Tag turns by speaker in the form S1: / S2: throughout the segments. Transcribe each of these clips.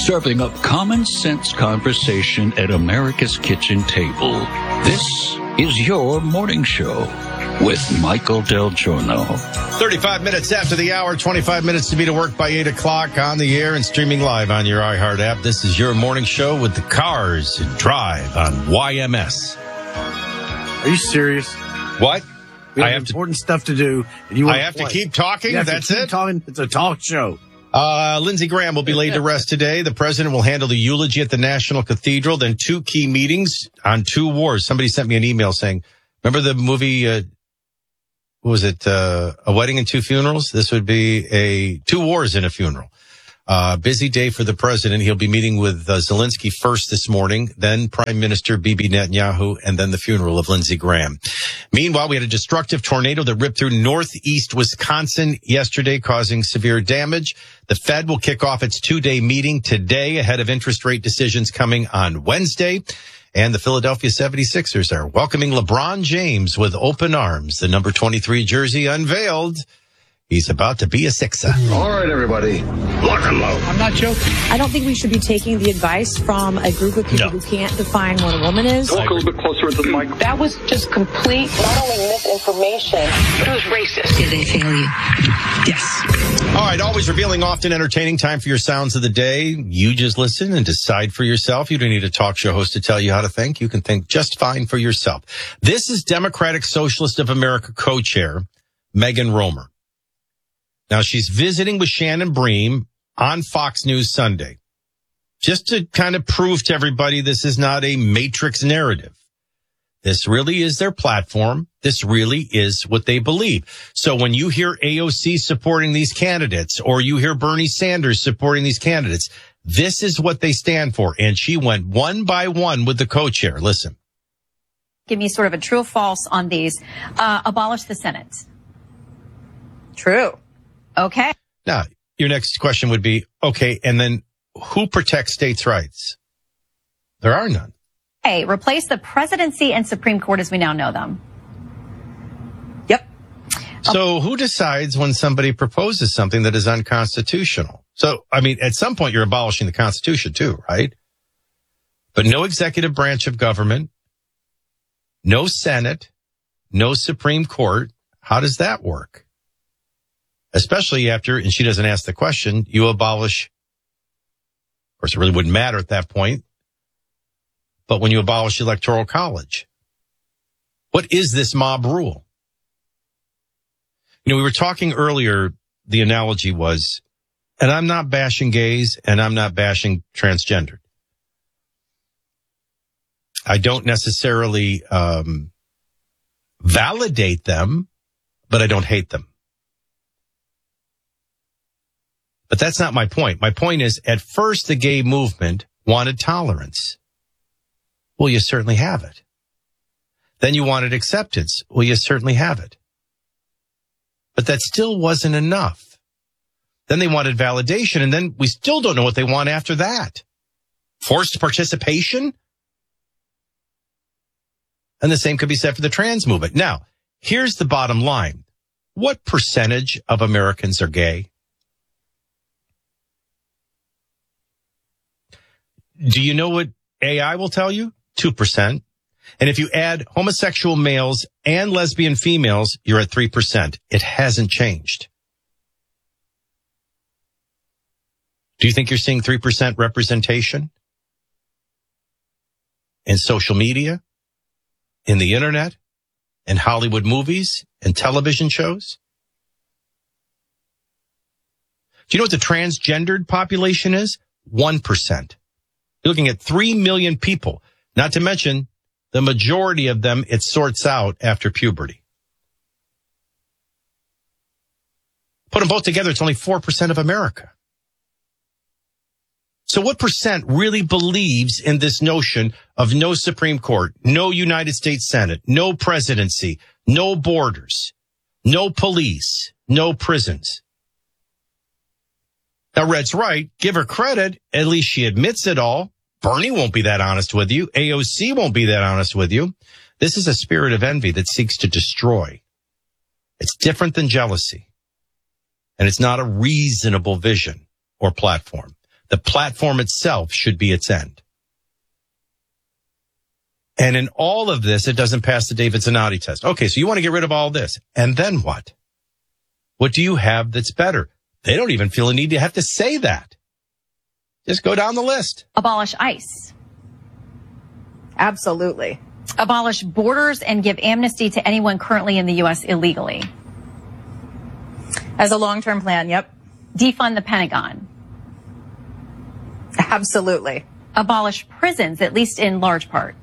S1: serving up common sense conversation at America's kitchen table. This is your morning show with Michael Del Giorno.
S2: 35 minutes after the hour, 25 minutes to be to work by 8 o'clock, on the air and streaming live on your iHeart app. This is your morning show with the Cars Drive on YMS.
S3: Are you serious?
S2: What?
S3: We have important stuff to do. And you
S2: I have to keep talking? That's it?
S3: Talking. It's a talk show.
S2: Lindsey Graham will be laid to rest today. The president will handle the eulogy at the National Cathedral, then two key meetings on two wars. Somebody sent me an email saying, remember the movie, what was it, A Wedding and Two Funerals? This would be two wars in a funeral. Busy day for the president. He'll be meeting with Zelensky first this morning, then Prime Minister Bibi Netanyahu, and then the funeral of Lindsey Graham. Meanwhile, we had a destructive tornado that ripped through northeast Wisconsin yesterday, causing severe damage. The Fed will kick off its two-day meeting today ahead of interest rate decisions coming on Wednesday. And the Philadelphia 76ers are welcoming LeBron James with open arms. The number 23 jersey unveiled. He's about to be a Sixer.
S4: All right, everybody, lock and load.
S3: I'm not joking.
S5: I don't think we should be taking the advice from a group of people who can't define what a woman is.
S4: Talk a little bit closer into the mic.
S6: That was just complete, not only misinformation, but it was racist.
S5: Did they fail you?
S3: Yes.
S2: All right, always revealing, often entertaining. Time for your sounds of the day. You just listen and decide for yourself. You don't need a talk show host to tell you how to think. You can think just fine for yourself. This is Democratic Socialist of America co-chair Megan Romer. Now, she's visiting with Shannon Bream on Fox News Sunday, just to kind of prove to everybody this is not a matrix narrative. This really is their platform. This really is what they believe. So when you hear AOC supporting these candidates, or you hear Bernie Sanders supporting these candidates, this is what they stand for. And she went one by one with the co-chair. Listen.
S7: Give me sort of a true or false on these. Abolish the Senate.
S5: True.
S7: Okay.
S2: Now, your next question would be, okay, and then who protects states' rights? There are none.
S7: Hey, replace the presidency and Supreme Court as we now know them.
S5: Yep.
S2: So who decides when somebody proposes something that is unconstitutional? So, I mean, at some point you're abolishing the Constitution too, right? But no executive branch of government, no Senate, no Supreme Court. How does that work? Especially after, and she doesn't ask the question, you abolish, of course it really wouldn't matter at that point, but when you abolish the Electoral College, what is this mob rule? You know, we were talking earlier, the analogy was, and I'm not bashing gays and I'm not bashing transgendered. I don't necessarily validate them, but I don't hate them. But that's not my point. My point is, at first, the gay movement wanted tolerance. Well, you certainly have it. Then you wanted acceptance. Well, you certainly have it. But that still wasn't enough. Then they wanted validation, and then we still don't know what they want after that. Forced participation? And the same could be said for the trans movement. Now, here's the bottom line. What percentage of Americans are gay? Do you know what AI will tell you? 2%. And if you add homosexual males and lesbian females, you're at 3%. It hasn't changed. Do you think you're seeing 3% representation in social media, in the internet, in Hollywood movies, and television shows? Do you know what the transgendered population is? 1%. You're looking at 3 million people, not to mention the majority of them it sorts out after puberty. Put them both together, it's only 4% of America. So what percent really believes in this notion of no Supreme Court, no United States Senate, no presidency, no borders, no police, no prisons? Now, Red's right. Give her credit. At least she admits it all. Bernie won't be that honest with you. AOC won't be that honest with you. This is a spirit of envy that seeks to destroy. It's different than jealousy. And it's not a reasonable vision or platform. The platform itself should be its end. And in all of this, it doesn't pass the David Zanotti test. Okay, so you want to get rid of all this. And then what? What do you have that's better? They don't even feel a need to have to say that. Just go down the list.
S7: Abolish ICE.
S8: Absolutely.
S7: Abolish borders and give amnesty to anyone currently in the U.S. illegally.
S8: As a long-term plan, yep.
S7: Defund the Pentagon.
S8: Absolutely.
S7: Abolish prisons, at least in large part.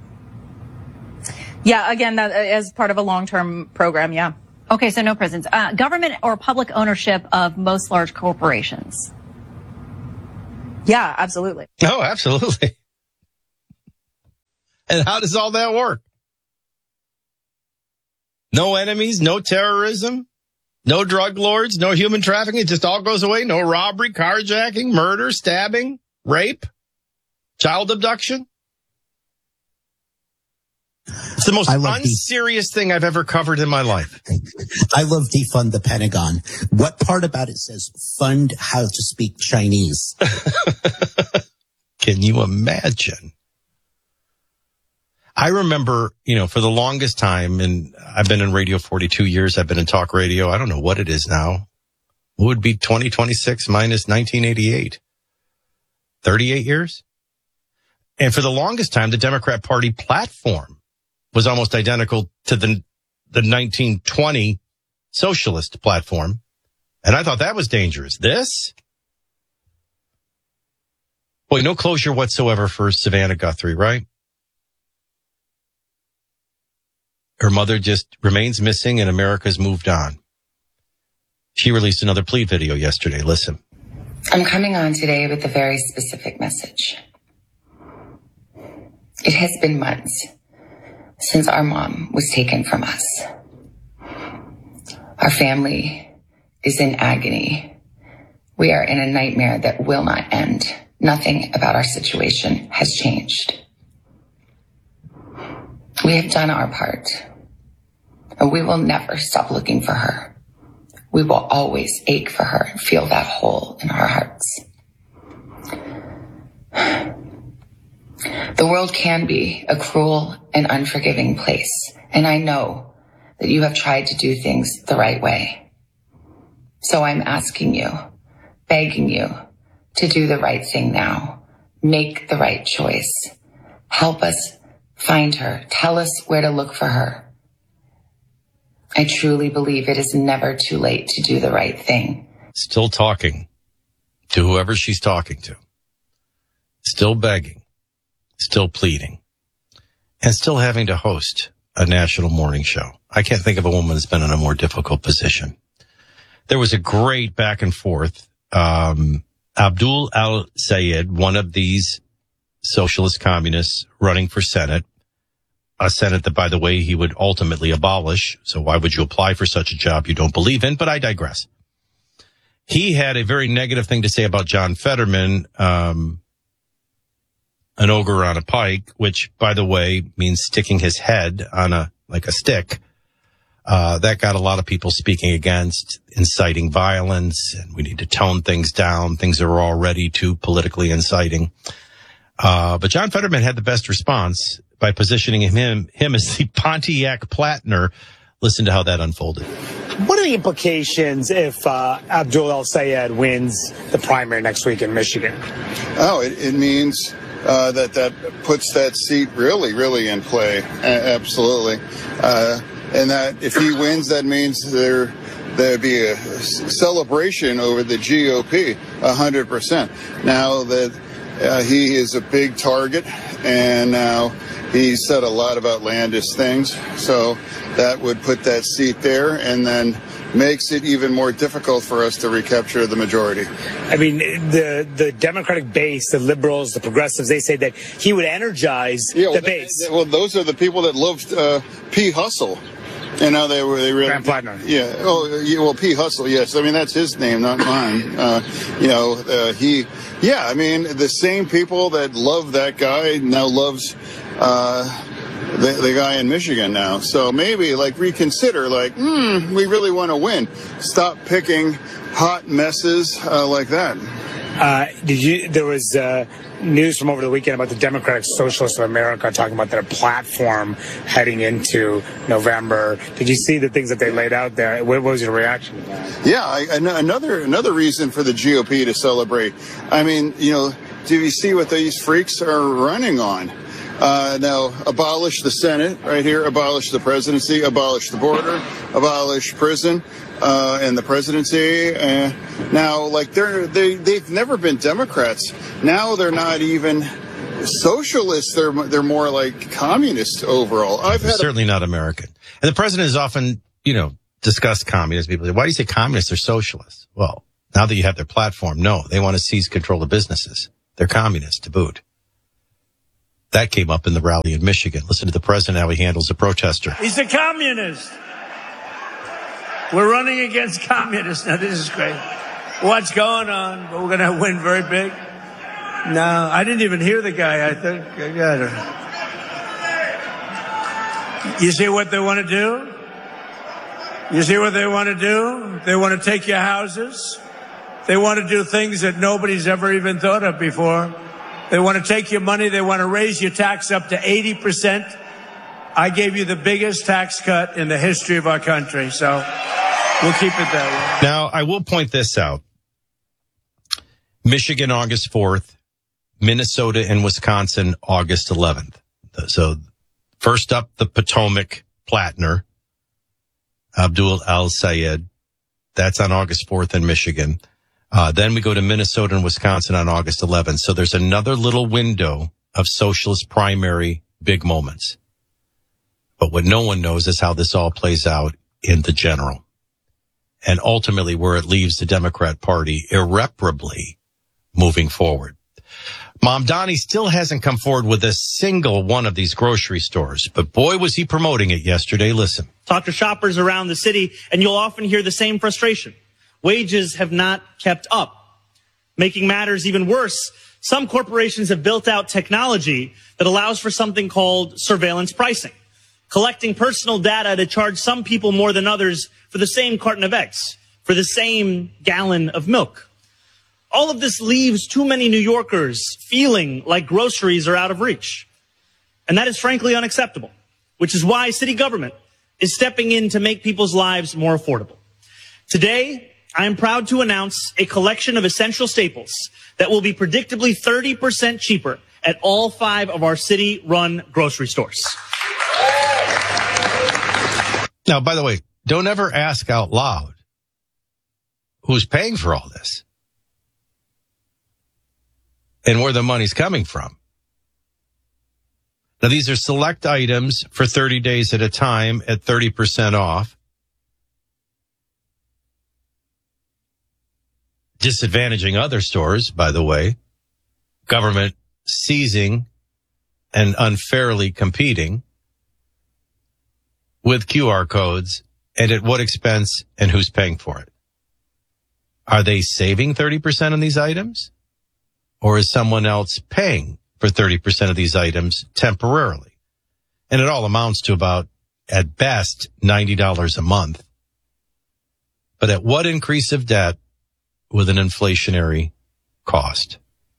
S8: Yeah, again, that as part of a long-term program, yeah.
S7: Okay, so no prisons. Government or public ownership of most large corporations.
S8: Yeah, absolutely.
S2: Oh, absolutely. And how does all that work? No enemies, no terrorism, no drug lords, no human trafficking. It just all goes away. No robbery, carjacking, murder, stabbing, rape, child abduction. It's the most unserious thing I've ever covered in my life.
S9: I love defund the Pentagon. What part about it says fund how to speak Chinese?
S2: Can you imagine? I remember, for the longest time, and I've been in radio 42 years. I've been in talk radio. I don't know what it is now. It would be 2026 minus 1988. 38 years. And for the longest time, the Democrat Party platform was almost identical to the 1920 socialist platform. And I thought that was dangerous. This? Boy, no closure whatsoever for Savannah Guthrie, right? Her mother just remains missing and America's moved on. She released another plea video yesterday. Listen.
S10: I'm coming on today with a very specific message. It has been months since our mom was taken from us. Our family is in agony. We are in a nightmare that will not end. Nothing about our situation has changed. We have done our part, and we will never stop looking for her. We will always ache for her and feel that hole in our hearts. The world can be a cruel and unforgiving place, and I know that you have tried to do things the right way. So I'm asking you, begging you, to do the right thing now. Make the right choice. Help us find her. Tell us where to look for her. I truly believe it is never too late to do the right thing.
S2: Still talking to whoever she's talking to. Still begging. Still pleading. And still having to host a national morning show. I can't think of a woman that's been in a more difficult position. There was a great back and forth. Abdul al-Sayed, one of these socialist communists running for Senate, a Senate that, by the way, he would ultimately abolish. So why would you apply for such a job you don't believe in? But I digress. He had a very negative thing to say about John Fetterman, an ogre on a pike, which, by the way, means sticking his head on a stick. That got a lot of people speaking against, inciting violence, and we need to tone things down. Things are already too politically inciting. But John Fetterman had the best response by positioning him as the Pontiac Platner. Listen to how that unfolded.
S11: What are the implications if Abdul al-Sayed wins the primary next week in Michigan?
S12: Oh, it means that puts that seat really, really in play. Absolutely. And that if he wins, that means there'd be a celebration over the GOP, 100%. Now that he is a big target, and now he said a lot of outlandish things, so that would put that seat there, and then makes it even more difficult for us to recapture the majority.
S11: I mean, the Democratic base, the liberals, the progressives, they say that he would energize the base.
S12: Well, those are the people that loved P. Hustle. And now they really.
S11: Grant Platner.
S12: Yeah. Oh, yeah, well, P. Hustle, yes. I mean, that's his name, not mine. I mean, the same people that love that guy now loves the guy in Michigan now. So maybe, reconsider, we really want to win. Stop picking hot messes like that.
S11: There was news from over the weekend about the Democratic Socialists of America talking about their platform heading into November. Did you see the things that they laid out there? What was your reaction to that?
S12: Yeah, another reason for the GOP to celebrate. I mean, do you see what these freaks are running on? Now, abolish the Senate right here, abolish the presidency, abolish the border, abolish prison, and the presidency. Now, they've never been Democrats. Now they're not even socialists. They're more like communists overall.
S2: Certainly not American. And the president has often, discussed communist people. Why do you say communists are socialists? Well, now that you have their platform, no, they want to seize control of businesses. They're communists to boot. That came up in the rally in Michigan. Listen to the president, how he handles a protester.
S13: He's a communist. We're running against communists. Now, this is great. What's going on? But we're going to win very big. No, I didn't even hear the guy, I think. You see what they want to do? You see what they want to do? They want to take your houses. They want to do things that nobody's ever even thought of before. They want to take your money. They want to raise your tax up to 80%. I gave you the biggest tax cut in the history of our country, so we'll keep it that way.
S2: Now, I will point this out. Michigan, August 4th. Minnesota and Wisconsin, August 11th. So first up, the Potomac Plattner, Abdul Al-Sayed. That's on August 4th in Michigan. Then we go to Minnesota and Wisconsin on August 11th. So there's another little window of socialist primary big moments. But what no one knows is how this all plays out in the general. And ultimately where it leaves the Democrat Party irreparably moving forward. Mamdani still hasn't come forward with a single one of these grocery stores, but boy, was he promoting it yesterday. Listen.
S14: Talk to shoppers around the city, and you'll often hear the same frustration. Wages have not kept up. Making matters even worse, some corporations have built out technology that allows for something called surveillance pricing, collecting personal data to charge some people more than others for the same carton of eggs, for the same gallon of milk. All of this leaves too many New Yorkers feeling like groceries are out of reach. And that is frankly unacceptable, which is why city government is stepping in to make people's lives more affordable. Today, I am proud to announce a collection of essential staples that will be predictably 30% cheaper at all 5 of our city-run grocery stores.
S2: Now, by the way, don't ever ask out loud who's paying for all this and where the money's coming from. Now, these are select items for 30 days at a time at 30% off. Disadvantaging other stores, by the way. Government seizing and unfairly competing with QR codes, and at what expense and who's paying for it. Are they saving 30% on these items? Or is someone else paying for 30% of these items temporarily? And it all amounts to about, at best, $90 a month. But at what increase of debt with an inflationary cost?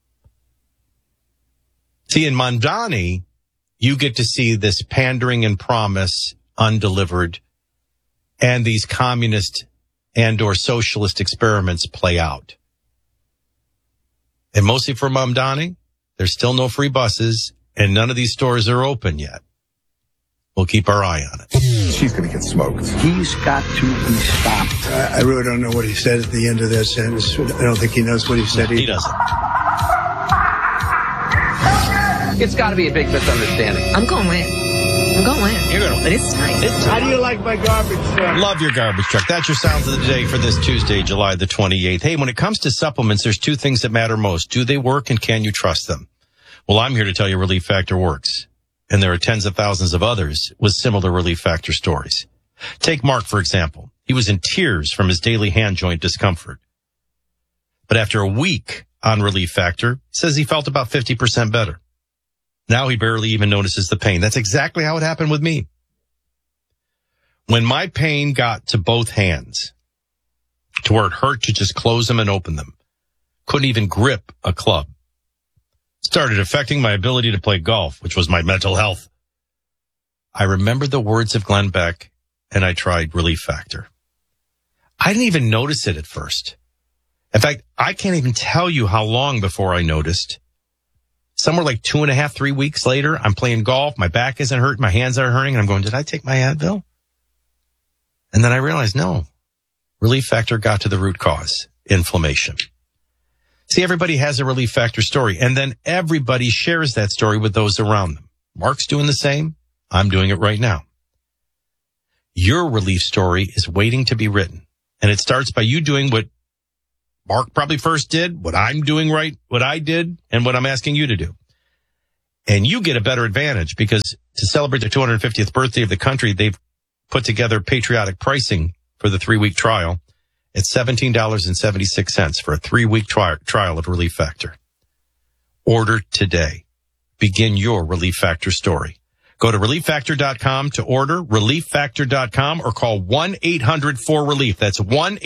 S2: See, in Mamdani, you get to see this pandering and promise undelivered and these communist and or socialist experiments play out. And mostly for Mamdani, there's still no free buses and none of these stores are open yet. We'll keep our eye on it.
S3: She's going to get smoked. He's got to be stopped. I really don't know what he said at the end of that sentence. I don't think he knows what he said either.
S2: He doesn't.
S15: It's got to be a big misunderstanding.
S16: I'm going in.
S2: You're going to.
S16: But it's tight.
S11: How do you like my garbage truck?
S2: Love your garbage truck. That's your sounds of the day for this Tuesday, July the 28th. Hey, when it comes to supplements, there's 2 things that matter most. Do they work and can you trust them? Well, I'm here to tell you Relief Factor works. And there are tens of thousands of others with similar Relief Factor stories. Take Mark, for example. He was in tears from his daily hand joint discomfort. But after a week on Relief Factor, he says he felt about 50% better. Now he barely even notices the pain. That's exactly how it happened with me. When my pain got to both hands, to where it hurt to just close them and open them, couldn't even grip a club. Started affecting my ability to play golf, which was my mental health. I remembered the words of Glenn Beck, and I tried Relief Factor. I didn't even notice it at first. In fact, I can't even tell you how long before I noticed. Somewhere like 2.5, 3 weeks later, I'm playing golf. My back isn't hurting. My hands aren't hurting. And I'm going, did I take my Advil? And then I realized, no. Relief Factor got to the root cause, inflammation. See, everybody has a Relief Factor story, and then everybody shares that story with those around them. Mark's doing the same. I'm doing it right now. Your relief story is waiting to be written, and it starts by you doing what Mark probably first did, what I'm doing right, what I did, and what I'm asking you to do. And you get a better advantage because to celebrate the 250th birthday of the country, they've put together patriotic pricing for the 3-week trial. It's $17.76 for a 3-week trial of Relief Factor. Order today. Begin your Relief Factor story. Go to ReliefFactor.com to order, ReliefFactor.com, or call 1-800-4RELIEF. That's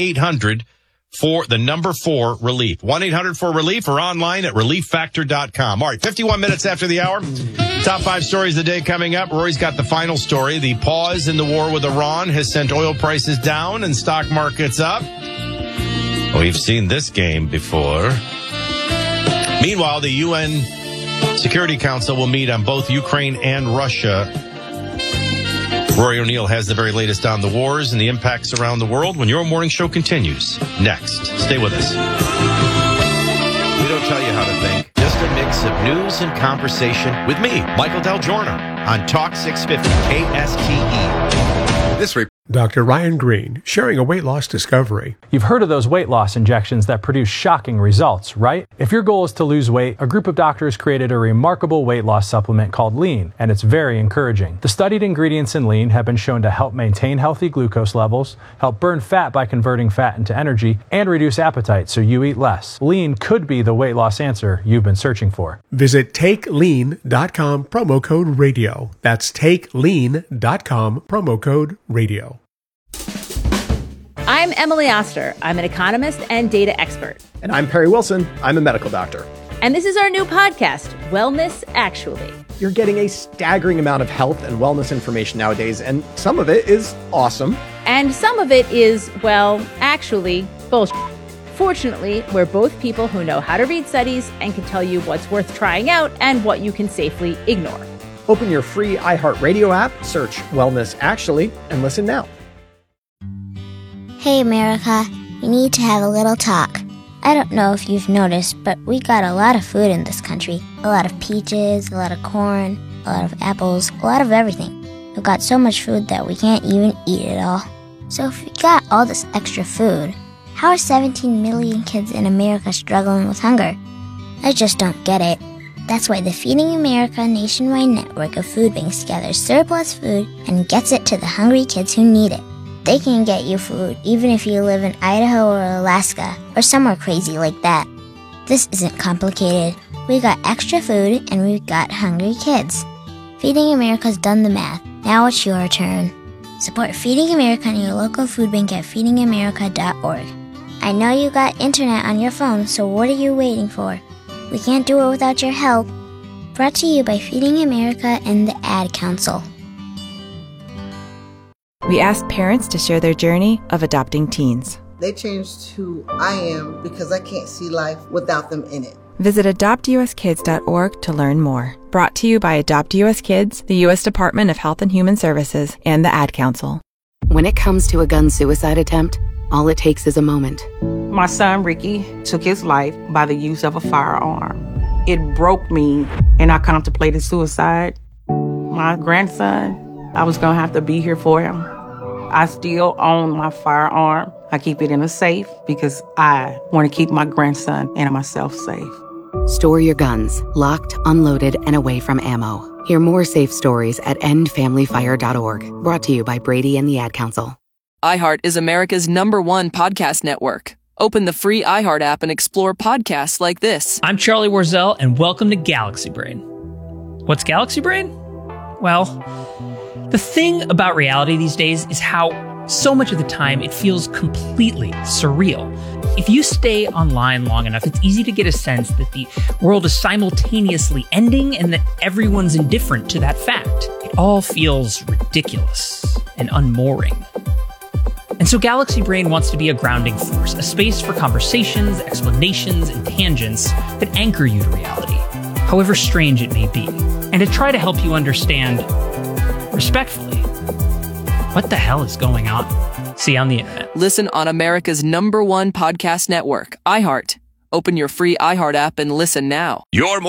S2: 1-800-4-RELIEF. 1-800-4-RELIEF or online at ReliefFactor.com. All right, 51 minutes after the hour. Top 5 stories of the day coming up. Rory's got the final story. The pause in the war with Iran has sent oil prices down and stock markets up. We've seen this game before. Meanwhile, the UN Security Council will meet on both Ukraine and Russia. Rory O'Neill has the very latest on the wars and the impacts around the world when your morning show continues next. Stay with us. We don't tell you how to think. Just a mix of news and conversation with me, Michael Del Giorno, on Talk 650 KSTE.
S16: This Dr. Ryan Green, sharing a weight loss discovery.
S17: You've heard of those weight loss injections that produce shocking results, right? If your goal is to lose weight, a group of doctors created a remarkable weight loss supplement called Lean, and it's very encouraging. The studied ingredients in Lean have been shown to help maintain healthy glucose levels, help burn fat by converting fat into energy, and reduce appetite so you eat less. Lean could be the weight loss answer you've been searching for.
S16: Visit TakeLean.com, promo code radio. That's TakeLean.com, promo code radio.
S18: I'm Emily Oster. I'm an economist and data expert.
S19: And I'm Perry Wilson. I'm a medical doctor.
S18: And this is our new podcast, Wellness Actually.
S19: You're getting a staggering amount of health and wellness information nowadays, and some of it is awesome.
S18: And some of it is, well, actually, bullshit. Fortunately, we're both people who know how to read studies and can tell you what's worth trying out and what you can safely ignore.
S19: Open your free iHeartRadio app, search Wellness Actually, and listen now.
S20: Hey, America, we need to have a little talk. I don't know if you've noticed, but we got a lot of food in this country. A lot of peaches, a lot of corn, a lot of apples, a lot of everything. We've got so much food that we can't even eat it all. So if we got all this extra food, how are 17 million kids in America struggling with hunger? I just don't get it. That's why the Feeding America nationwide network of food banks gathers surplus food and gets it to the hungry kids who need it. They can get you food even if you live in Idaho or Alaska or somewhere crazy like that. This isn't complicated. We got extra food and we've got hungry kids. Feeding America's done the math. Now it's your turn. Support Feeding America and your local food bank at feedingamerica.org. I know you got internet on your phone, so what are you waiting for? We can't do it without your help. Brought to you by Feeding America and the Ad Council.
S21: We asked parents to share their journey of adopting teens.
S22: They changed who I am because I can't see life without them in it.
S21: Visit adoptuskids.org to learn more. Brought to you by Adopt US Kids, the U.S. Department of Health and Human Services, and the Ad Council.
S23: When it comes to a gun suicide attempt, all it takes is a moment.
S24: My son, Ricky, took his life by the use of a firearm. It broke me, and I contemplated suicide. My grandson, I was going to have to be here for him. I still own my firearm. I keep it in a safe because I want to keep my grandson and myself safe.
S23: Store your guns, locked, unloaded, and away from ammo. Hear more safe stories at endfamilyfire.org. Brought to you by Brady and the Ad Council.
S25: iHeart is America's #1 podcast network. Open the free iHeart app and explore podcasts like this.
S26: I'm Charlie Warzel, and welcome to Galaxy Brain. What's Galaxy Brain? Well, the thing about reality these days is how So much of the time, it feels completely surreal. If you stay online long enough, it's easy to get a sense that the world is simultaneously ending and that everyone's indifferent to that fact. It all feels ridiculous and unmooring. And so Galaxy Brain wants to be a grounding force, a space for conversations, explanations, and tangents that anchor you to reality, however strange it may be, and to try to help you understand, respectfully, what the hell is going on? See you on the internet.
S25: Listen on America's #1 podcast network, iHeart. Open your free iHeart app and listen now.
S1: Your